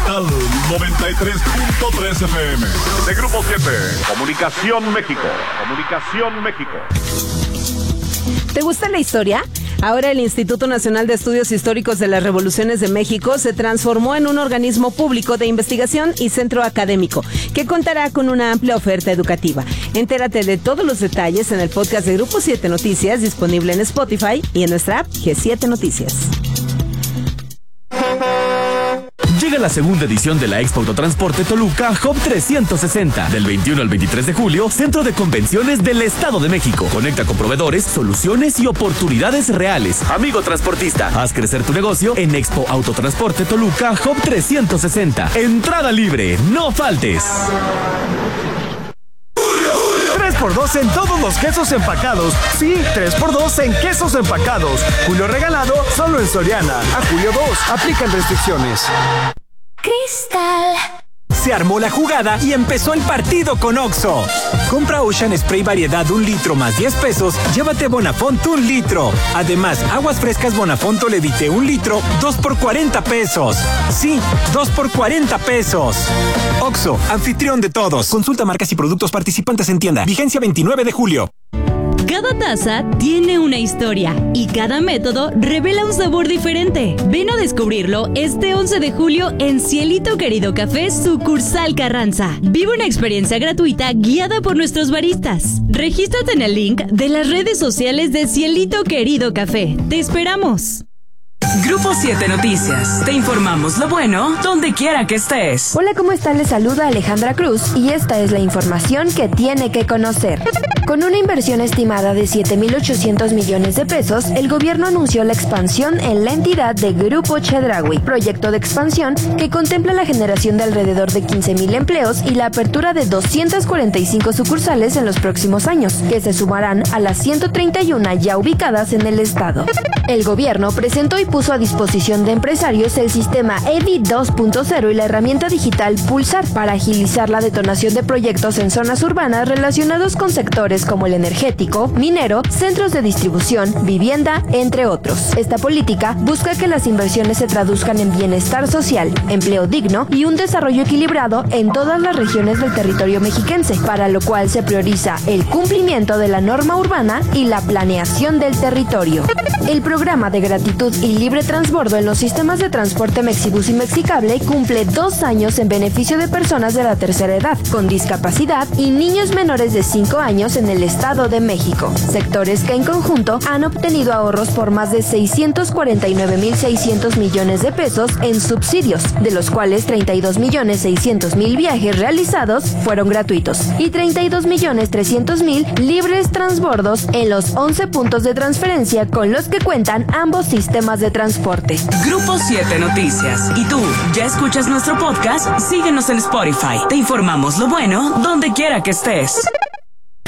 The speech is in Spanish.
Cristal 93.3 FM. De Grupo 7. Comunicación México. Comunicación México. ¿Te gusta la historia? Ahora el Instituto Nacional de Estudios Históricos de las Revoluciones de México se transformó en un organismo público de investigación y centro académico que contará con una amplia oferta educativa. Entérate de todos los detalles en el podcast de Grupo 7 Noticias, disponible en Spotify y en nuestra app G7 Noticias. Llega la segunda edición de la Expo Autotransporte Toluca Hub 360. Del 21 al 23 de julio, Centro de Convenciones del Estado de México. Conecta con proveedores, soluciones y oportunidades reales. Amigo transportista, haz crecer tu negocio en Expo Autotransporte Toluca Hub 360. Entrada libre, no faltes. 3x2 en todos los quesos empacados. Sí, 3x2 en quesos empacados. Julio regalado solo en Soriana. A julio 2. Aplican restricciones. Cristal. Se armó la jugada y empezó el partido con Oxxo. Compra Ocean Spray variedad 1 litro más 10 pesos, llévate Bonafont 1 litro. Además, aguas frescas Bonafont Levite 1 litro, 2 por 40 pesos. Sí, 2 por 40 pesos. Oxxo, anfitrión de todos. Consulta marcas y productos participantes en tienda. Vigencia 29 de julio. Cada taza tiene una historia y cada método revela un sabor diferente. Ven a descubrirlo este 11 de julio en Cielito Querido Café, sucursal Carranza. Vive una experiencia gratuita guiada por nuestros baristas. Regístrate en el link de las redes sociales de Cielito Querido Café. ¡Te esperamos! Grupo 7 Noticias. Te informamos lo bueno donde quiera que estés. Hola, ¿cómo están? Les saluda Alejandra Cruz y esta es la información que tiene que conocer. Con una inversión estimada de 7,800 millones de pesos, el gobierno anunció la expansión en la entidad de Grupo Chedraui, proyecto de expansión que contempla la generación de alrededor de 15,000 empleos y la apertura de 245 sucursales en los próximos años, que se sumarán a las 131 ya ubicadas en el estado. El gobierno presentó y puso a disposición de empresarios el sistema EDI 2.0 y la herramienta digital Pulsar para agilizar la detonación de proyectos en zonas urbanas relacionados con sectores como el energético, minero, centros de distribución, vivienda, entre otros. Esta política busca que las inversiones se traduzcan en bienestar social, empleo digno y un desarrollo equilibrado en todas las regiones del territorio mexiquense, para lo cual se prioriza el cumplimiento de la norma urbana y la planeación del territorio. El programa de gratitud y libre transbordo en los sistemas de transporte Mexibus y Mexicable cumple 2 años en beneficio de personas de la tercera edad, con discapacidad y niños menores de 5 años en el Estado de México, sectores que en conjunto han obtenido ahorros por más de 649,600 millones de pesos en subsidios, de los cuales 32,600,000 viajes realizados fueron gratuitos y 32,300,000 libres transbordos en los 11 puntos de transferencia con los que cuentan ambos sistemas de transporte. Grupo 7 Noticias. ¿Y tú, ya escuchas nuestro podcast? Síguenos en Spotify. Te informamos lo bueno donde quiera que estés.